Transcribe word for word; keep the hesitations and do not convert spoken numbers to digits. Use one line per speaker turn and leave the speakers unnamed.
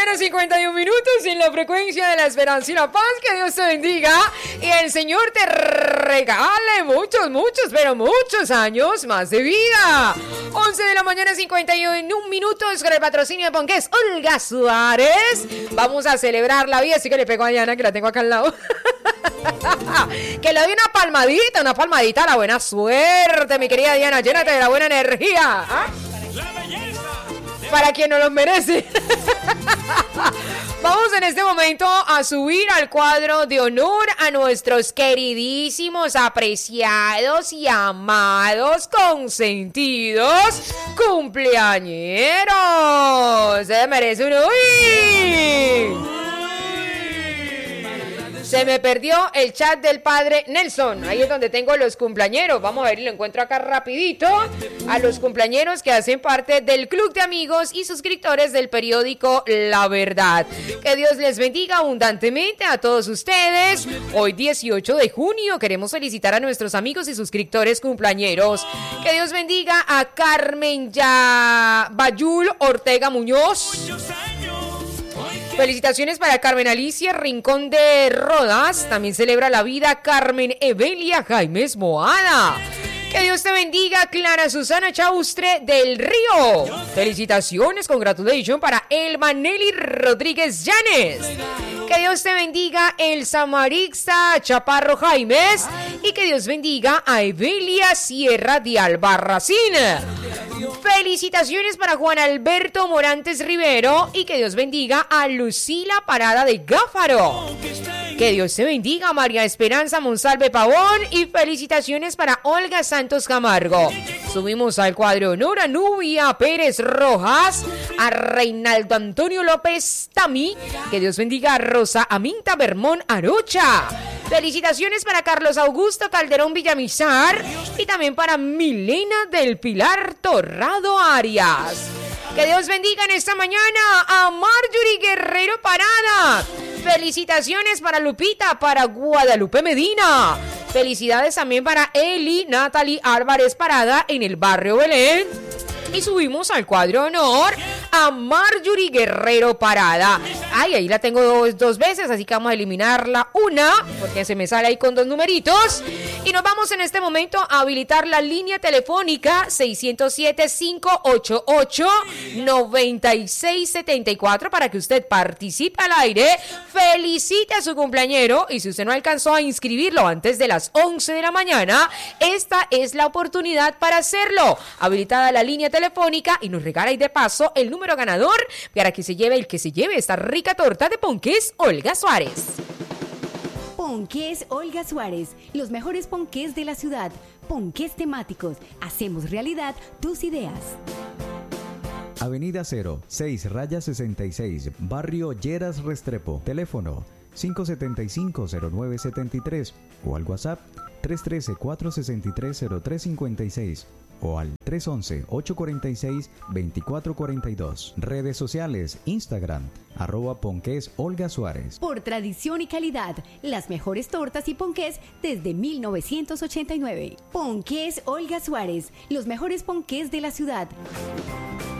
mañana, cincuenta y un minutos en la frecuencia de la esperanza y la paz. Que Dios te bendiga y el Señor te regale muchos, muchos, pero muchos años más de vida. once de la mañana, cincuenta y un minutos con el patrocinio de Ponqués Olga Suárez. Vamos a celebrar la vida. Así que le pego a Diana, que la tengo acá al lado. Que le doy una palmadita, una palmadita a la buena suerte, mi querida Diana. Llénate de la buena energía. ¿Ah? Para quien no los merece. Vamos en este momento a subir al cuadro de honor a nuestros queridísimos, apreciados y amados, consentidos cumpleañeros. Se merece un uy. Se me perdió el chat del padre Nelson. Ahí es donde tengo los cumpleañeros. Vamos a ver y lo encuentro acá rapidito. A los cumpleañeros que hacen parte del club de amigos y suscriptores del periódico La Verdad. Que Dios les bendiga abundantemente a todos ustedes. Hoy dieciocho de junio queremos felicitar a nuestros amigos y suscriptores cumpleañeros. Que Dios bendiga a Carmen Ya Bayul Ortega Muñoz. Felicitaciones para Carmen Alicia Rincón de Rodas. También celebra la vida Carmen Evelia Jaimes Moada. Que Dios te bendiga Clara Susana Chaustre del Río. Felicitaciones, congratulations para Elma Nelly Rodríguez Llanes. Que Dios te bendiga Elsa Marixa Chaparro Jaimes. Y que Dios bendiga a Evelia Sierra de Albarracín. Felicitaciones para Juan Alberto Morantes Rivero y que Dios bendiga a Lucila Parada de Gáfaro. Que Dios te bendiga a María Esperanza Monsalve Pavón y felicitaciones para Olga Santos Camargo. Subimos al cuadro de honor a Nubia Pérez Rojas, a Reinaldo Antonio López Tami. Que Dios bendiga a Rosa Aminta Bermón Arocha. Felicitaciones para Carlos Augusto Calderón Villamizar y también para Milena del Pilar Torrado Arias. Que Dios bendiga en esta mañana a Marjorie Guerrero Parada. Felicitaciones para Lupita, para Guadalupe Medina. Felicidades también para Eli Natalie Álvarez Parada en el barrio Belén. Y subimos al cuadro de honor a Marjorie Guerrero Parada. Ay, ahí la tengo dos, dos veces, así que vamos a eliminarla una, porque se me sale ahí con dos numeritos. Y nos vamos en este momento a habilitar la línea telefónica seis cero siete, cinco ocho ocho, nueve seis siete cuatro para que usted participe al aire, felicite a su cumpleañero y si usted no alcanzó a inscribirlo antes de las once de la mañana, esta es la oportunidad para hacerlo. Habilitada la línea telefónica telefónica y nos regala ahí de paso el número ganador para que se lleve el que se lleve esta rica torta de Ponqués Olga Suárez.
Ponqués Olga Suárez, los mejores ponqués de la ciudad. Ponqués temáticos, hacemos realidad tus ideas.
Avenida Cero, seis raya sesenta y seis, Barrio Lleras Restrepo. Teléfono cinco siete cinco, cero nueve siete tres o al WhatsApp tres uno tres, cuatro seis tres, cero tres cinco seis o al tres once, ocho cuarenta y seis, veinticuatro cuarenta y dos. Redes sociales, Instagram, arroba Ponqués Olga Suárez.
Por tradición y calidad, las mejores tortas y ponqués desde mil novecientos ochenta y nueve. Ponqués Olga Suárez, los mejores ponqués de la ciudad.